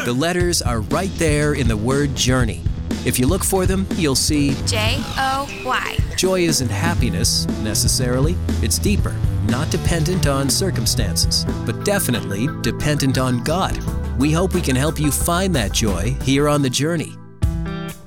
The letters are right there in the word journey. If you look for them, you'll see J-O-Y. joy isn't happiness, necessarily. It's deeper, not dependent on circumstances, but definitely dependent on God. We hope we can help you find that joy here on The Journey.